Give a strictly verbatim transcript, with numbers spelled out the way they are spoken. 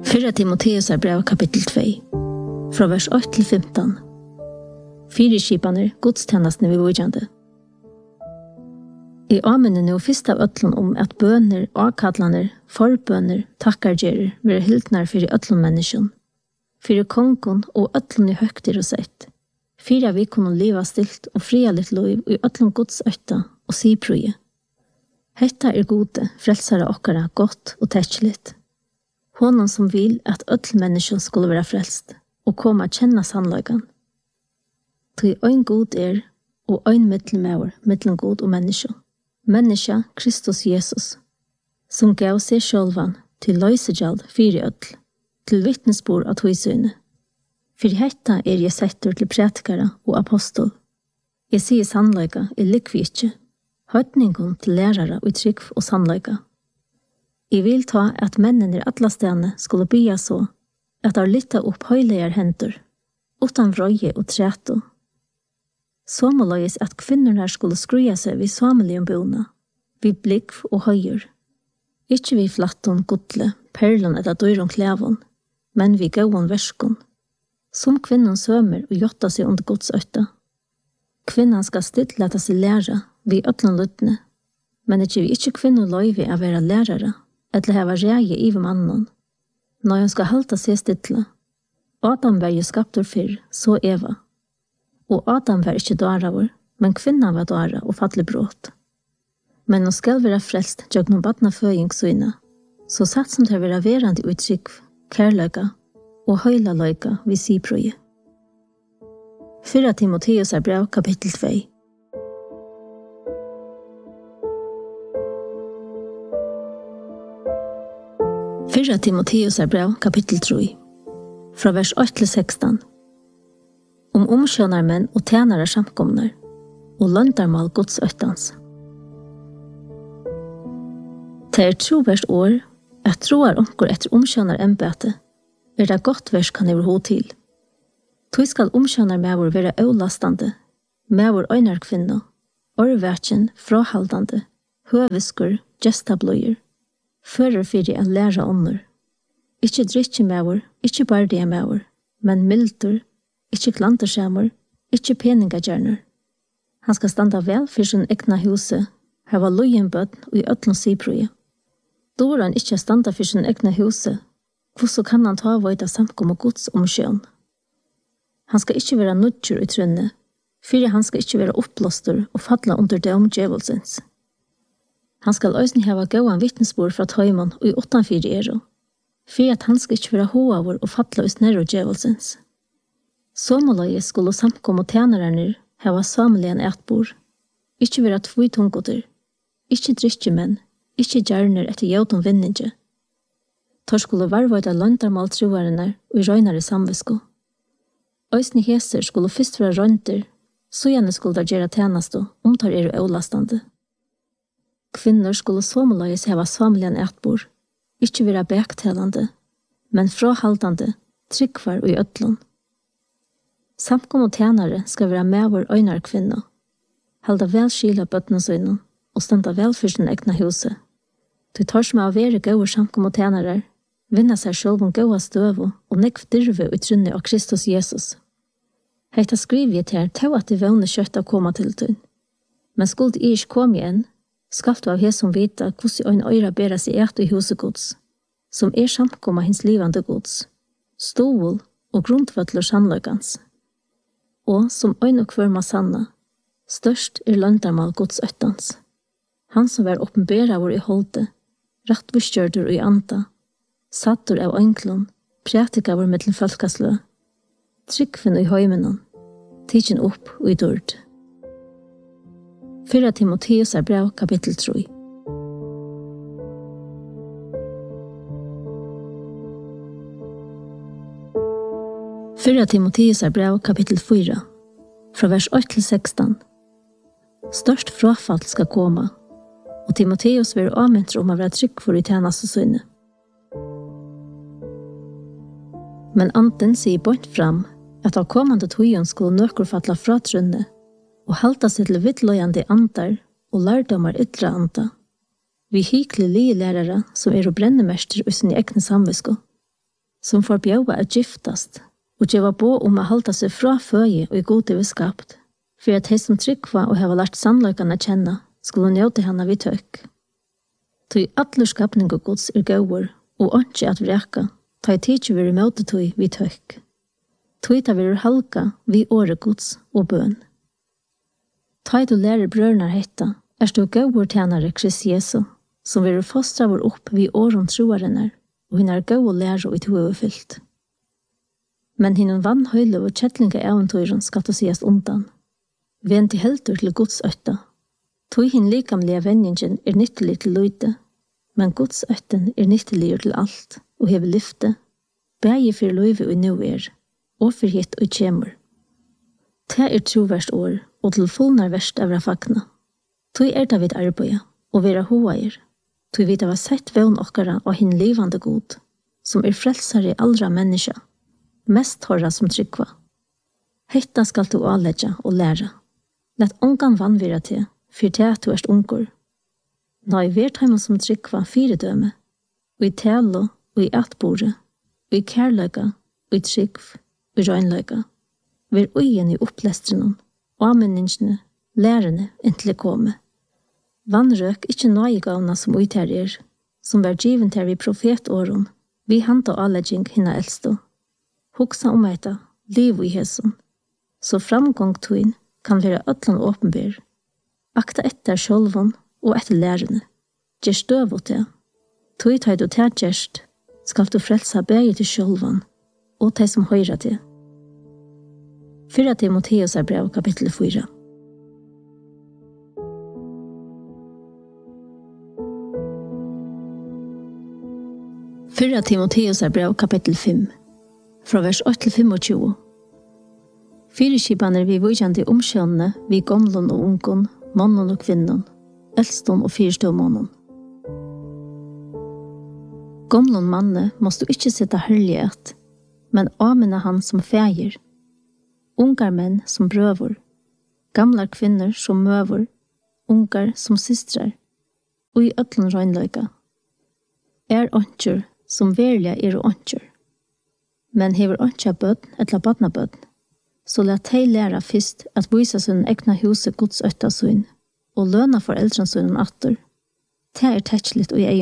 Förra Timoteus är brev kapitel två, från vers åtta till femton. Fyra skipaner, godstjänastne vid vårdjande. I amenen nu första av ötlun om att böner, avkattlaner, förböner, tackargerer vara hiltnar för i ötlun människan. För kongon och ötlun i högtir och sett. Fyra vi kunde leva stilt och fria litt liv i ötlun gods ötta och sipruje. Hetta er gode, frelsare okkara, gott og tekkjeligt. Honom som vil at öll mennesker skulle være frelst og komme å kjenne sannløygan. Tog ein god er og ein mittelmauer mittelen god og menneske. Menneske Kristus Jesus, som gav seg sjølvan til løysegjald fyri öll, til vittnesbord av tøysyne. For hetta er jeg setter til prætikere og apostol. Jeg sier sannløyga er likvi ikkje. Høytningen til lærere og trygg og sannløyga. Jeg vil ta at mennene i alle stedene skulle bya så at de lytta opp høyleger henter, utan vrøye og træto. Så må løyes at kvinnerna skulle skruja seg vid samlige bona, vid blikk og høyer. Ikke vid flatton, godle, perlon eller døyron klævon, men vid gauon verskon. Som kvinnen sømer og jotta seg under gods øtta. Kvinnan skal stilt leta seg læra vi ötlun luttne, men ikkje vi ikkje kvinner løyvi av være lærere, eller heva reie i mannen. Når han skal halta seg stilla. Adam var jo skaptur fyrr, så Eva. Og Adam var ikkje dåravur, men kvinnan var dåra og fattelig brått. Men nå skal være frelst tjøk noen badna føyingsøyna, så satt som til å være verand i uttrykk, kærløyga og høyla løyga vi siprøye. Fyrra Timoteus er brev kapittel två. Fyrra Timoteus er brev kapittel tre, fra vers åtta til sexton. Om omskjønarmenn og tjenare samkomnar, og løndarmal gods øttans. Det er trovers år, at troar omgår etter omskjønar embete, er det godt vers kan over hod til. Tog skal omskjønar med vår være øvlastande, med vår øynar kvinna, orverkjen, frahaldande, høveskur, gestabløyer, fører fyrir en læra ånder. Ikke drittje mævur, ikke bardige mævur, men mildur, ikke klanterskjamur, ikke peningagjerner. Han skal standa vel for sin egna huse, heva lojen bøtten og i ötlun sipruje. Dår han ikke standa for sin egna huse, hvordan kan han ta vøyda samkom og gods omskjøn? Han skal ikke være nudger i trunne, fyrir han skal ikke være opplåster og fadla under det omgjevelsens. Han skal øysen heva gauan vittnesbord fra tøymon og i åttanfyri ero, for at han skal ikke være hoavur og fatla ut nero djevelsens. Somoløye skulle samkom og tjenarerne heva sameligen etbord, ikke være tvuitungoder, ikke drittjemenn, ikke gjerner etter jauton vinninge. Tor skulle varvøyda løndarmal troarene og i røynare samvisko. Øysen heser skulle først være røynter, så gjerne skulle der gjøre tjenasto om tar er øvlastande. Kvinner skulle somoløyes heva sameligen etbord, ikke være bektelande, men frahaldande, tryggvar og i ötlun. Samkom og tjenare skal være med vår øynar kvinna, halda vel skila bøtnesøynen og standa vel for sin egna huse. Du tar som av være gauer samkom og tjenare, vinna seg sjølv om gaua støvo og nekv dyrve og trunne av Kristus Jesus. Heita skriv jeg til til at det vågne kjøtt av koma til tøyn. Men skuld jeg ikke kom igjen, skal du av hæs som vita hvordan øyn øyra bera seg et i husegods, som er samkomma hins livande gods, stål og grundvøtler sannløkans. Og som øyn og kvørma sanna, størst er løndarmal gods øttans. Han som var oppenbera vår i holde, rattvistgjørdur og i anta, sattur av øynklun, prætika vår mittel folkaslø, tryggfinn i høymenon, tidsin opp og i dørd. Fyrra Timoteus er brev kapittel tre. Fyrra Timoteus er brev kapittel fyra, fra vers åtta til sexton. Størst frafall skal komme, og Timoteus vil avmentre om å være trygg for i tjeneste sønne. Men anten sier bort fram at av kommande tøyen skulle nøkker fattla fra trunne, og halta seg til vittløyande andar og lærdomar ytre anda. Vi hykle li lærere som er å brennemester i sin egne samvisko. som får bjøve at giftast, og gjøre bo om å holde seg fra føje og i god det vi skapt, for at de som tryggva og har lært sannløkene kjenne, skulle njøte henne vid tøk. Tøy alle skapning og gods er gauer, og ikke at vreka, ta i tid vi er møte tøy vid tøk. Tøy ta vi er halka vid åre gods og bøn. Ta i du lærer brørner hetta, er du gauer tjenere Krist Jesu, som vi er fostra vår opp vid åren troarenner, og hun er gau og lærer og i to overfylt. Men hinnen vann høyle og kjettlinga eventyren skal du sies undan. Vend til helter til Guds øtta. Tog hinn likamlige venningen er nyttelig til løyde, men Guds øtten er nyttelig til alt, og hever lyfte, bæge for løyve og nu er, og for hitt og kjemur. Det er troverst år, og til fullnar verst av rafakna. Tog er det vid arbeid, og vera hoair. Tog vi det var sett vevn okkara og hinn livande god, som er frelsare i allra menneska, mest horra som tryggva. Hetta skal du avledja og læra. Lett ongan vannvira til, for til at du erst ungur. Nå i vertheima som tryggva fire døme, og i telo, og i atbore, og i kærløyga, og i tryggv, og i røgnløyga. Vi er ugen i opplestrenon, og ammenningsne, lærerne, inntil komme. Vannrøk ikkje nøygavna som uither er, som var givet her vi profetåren, vi handa avledjing hinna eldstå. Hugsa om etta, liv i hesson, så framgångtøyn kan være ötlan åpenbyr. Akta etter sjolvon og etter lærerne. Gjer støv og te. Tøy tøy du ter gjerst, skal du frelsa bæge til sjolvon, og te som høyra til. Fyrra Timoteus er brev kapittel fyra. Fyrra Timoteus er brev kapittel fem. Fra vers åtte til tjue. Fyreskipaner vi vujande omkjønne, vi gamlon og ungen, mannen og kvinnen, eldston og fyrstøvmånen. Gamlon manne måst du ikke sitte herlighet, men amene han som feir. Ungar menn som brøver, gamlar kvinner som møver, ungar som systrar, og i øtlen røgnløyga. Er åntjur som verlig er åntjur. Men hever åntja bødn etla badna bødn, så lät hei læra fyrst at vysa sin egna huset Guds øtta syn, og løna for eldran synen atter. Det er tetsligt og i